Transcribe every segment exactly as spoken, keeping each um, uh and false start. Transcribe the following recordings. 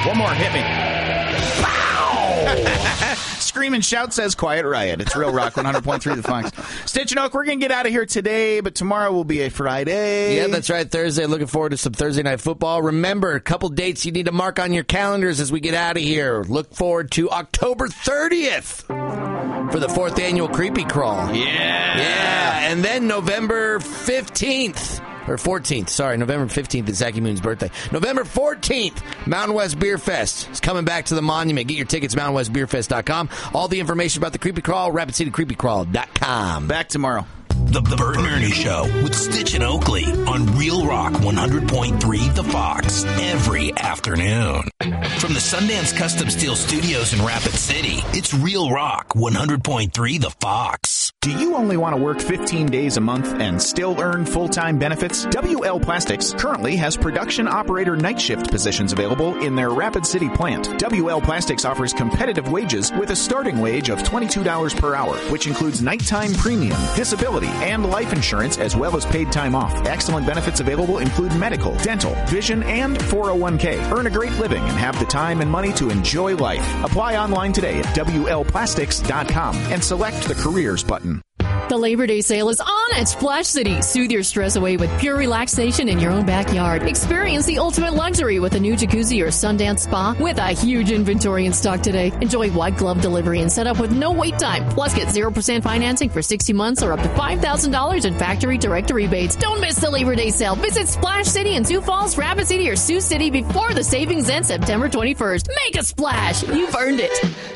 One more, hit me. Scream and shout, says Quiet Riot. It's Real Rock one hundred point three The Fox. Stitch and Oak, we're going to get out of here today, but tomorrow will be a Friday. Yeah, that's right, Thursday. Looking forward to some Thursday Night Football. Remember, a couple dates you need to mark on your calendars as we get out of here. Look forward to October thirtieth for the fourth annual Creepy Crawl. Yeah. Yeah, and then November fifteenth. Or fourteenth, sorry, November fifteenth is Zachy Moon's birthday. November fourteenth, Mountain West Beer Fest is coming back to the Monument. Get your tickets, mountain west beer fest dot com. All the information about the Creepy Crawl, rapid city creepy crawl dot com. Back tomorrow. The Bert and Ernie Show with Stitch and Oakley on Real Rock one hundred point three The Fox every afternoon. From the Sundance Custom Steel Studios in Rapid City, it's Real Rock one hundred point three The Fox. Do you only want to work fifteen days a month and still earn full-time benefits? W L Plastics currently has production operator night shift positions available in their Rapid City plant. W L Plastics offers competitive wages with a starting wage of twenty-two dollars per hour, which includes nighttime premium, disability, and life insurance, as well as paid time off. Excellent benefits available include medical, dental, vision, and four oh one k. Earn a great living and have the time and money to enjoy life. Apply online today at W L plastics dot com and select the careers button. The Labor Day sale is on at Splash City. Soothe your stress away with pure relaxation in your own backyard. Experience the ultimate luxury with a new jacuzzi or Sundance spa with a huge inventory in stock today. Enjoy white glove delivery and set up with no wait time. Plus, get zero percent financing for sixty months or up to five thousand dollars in factory direct rebates. Don't miss the Labor Day sale. Visit Splash City in Sioux Falls, Rapid City, or Sioux City before the savings end September twenty-first. Make a splash. You've earned it.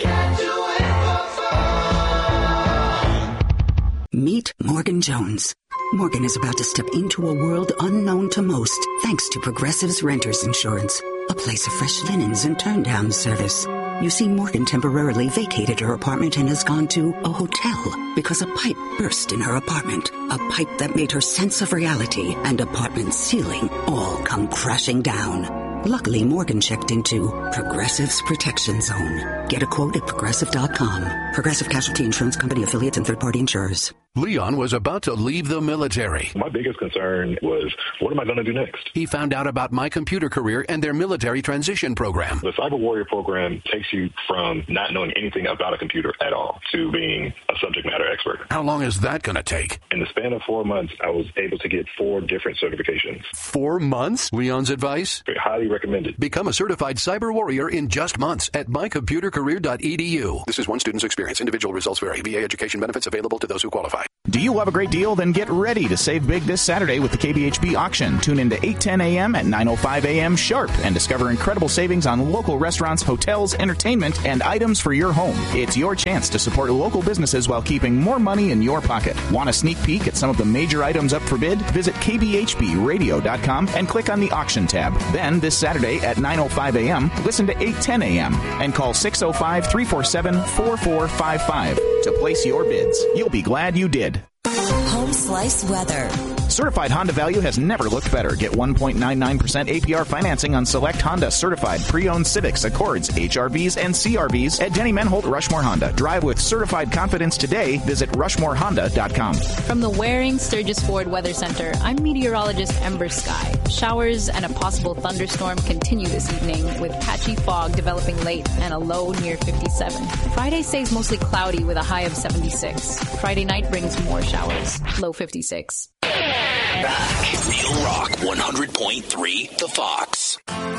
Meet Morgan Jones. Morgan is about to step into a world unknown to most, thanks to Progressive's Renters Insurance, a place of fresh linens and turn-down service. You see, Morgan temporarily vacated her apartment and has gone to a hotel because a pipe burst in her apartment, a pipe that made her sense of reality and apartment ceiling all come crashing down. Luckily, Morgan checked into Progressive's Protection Zone. Get a quote at progressive dot com. Progressive Casualty Insurance Company, affiliates, and third-party insurers. Leon was about to leave the military. My biggest concern was, what am I going to do next? He found out about My Computer Career and their military transition program. The Cyber Warrior program takes you from not knowing anything about a computer at all to being a subject matter expert. How long is that going to take? In the span of four months, I was able to get four different certifications. Four months? Leon's advice? Highly recommended. Become a certified cyber warrior in just months at my computer career dot e d u. This is one student's experience. Individual results vary. V A education benefits available to those who qualify. Do you love a great deal? Then get ready to save big this Saturday with the K B H B auction. Tune in to eight ten a.m. at nine oh five a.m. sharp and discover incredible savings on local restaurants, hotels, entertainment, and items for your home. It's your chance to support local businesses while keeping more money in your pocket. Want a sneak peek at some of the major items up for bid? Visit k b h b radio dot com and click on the auction tab. Then, this Saturday at nine oh five a.m., listen to eight ten a.m. and call six oh five, three four seven, four four five five to place your bids. You'll be glad you did. Home Slice Weather. Certified Honda value has never looked better. Get one point nine nine percent A P R financing on select Honda certified pre-owned Civics, Accords, H R Vs, and C R Vs at Denny Menholt Rushmore Honda. Drive with certified confidence today. Visit rushmore honda dot com. From the Waring Sturgis Ford Weather Center, I'm meteorologist Ember Sky. Showers and a possible thunderstorm continue this evening with patchy fog developing late and a low near fifty-seven. Friday stays mostly cloudy with a high of seventy-six. Friday night brings more showers, low fifty-six. Back. Real Rock one hundred point three The Fox.